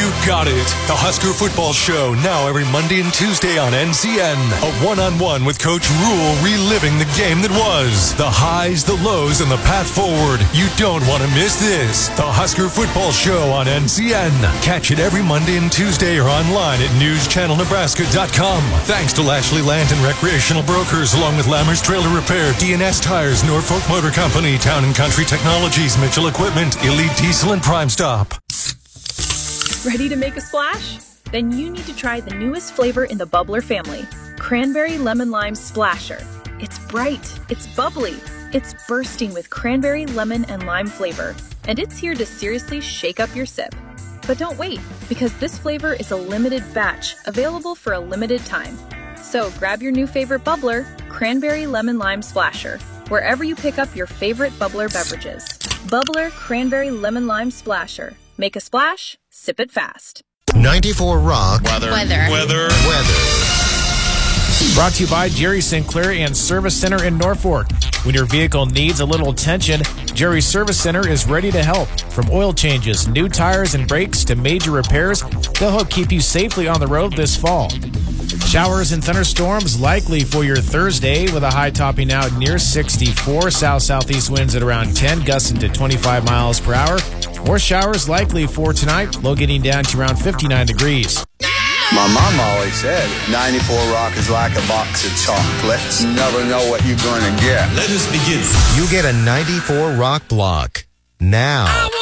You got it. The Husker Football Show, now every Monday and Tuesday on NCN. A one-on-one with Coach Rule, reliving the game that was. The highs, the lows, and the path forward. You don't want to miss this. The Husker Football Show on NCN. Catch it every Monday and Tuesday or online at newschannelnebraska.com. Thanks to Lashley Land and Recreational Brokers, along with Lammers Trailer Repair, DNS Tires, Norfolk Motor Company, Town & Country Technologies, Mitchell Equipment, Elite Diesel, and Prime Stop. Ready to make a splash? Then you need to try the newest flavor in the Bubbler family, Cranberry Lemon Lime Splasher. It's bright, it's bubbly, it's bursting with cranberry, lemon, and lime flavor, and it's here to seriously shake up your sip. But don't wait, because this flavor is a limited batch, available for a limited time. So grab your new favorite Bubbler, Cranberry Lemon Lime Splasher, wherever you pick up your favorite Bubbler beverages. Bubbler Cranberry Lemon Lime Splasher. Make a splash, sip it fast. 94 Rock. Weather. Brought to you by Jerry Sinclair and Service Center in Norfolk. When your vehicle needs a little attention, Jerry Service Center is ready to help. From oil changes, new tires and brakes to major repairs, they'll help keep you safely on the road this fall. Showers and thunderstorms likely for your Thursday, with a high topping out near 64. South-southeast winds at around 10, gusting to 25 miles per hour. More showers likely for tonight, low getting down to around 59 degrees. My mom always said 94 Rock is like a box of chocolates. You never know what you're going to get. Let us begin. You get a 94 Rock block now.